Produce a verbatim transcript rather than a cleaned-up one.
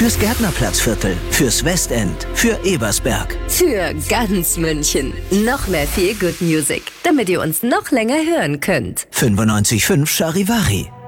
Fürs Gärtnerplatzviertel, fürs Westend, für Ebersberg. Für ganz München. Noch mehr Feel Good Music, damit ihr uns noch länger hören könnt. fünfundneunzig Komma fünf Charivari.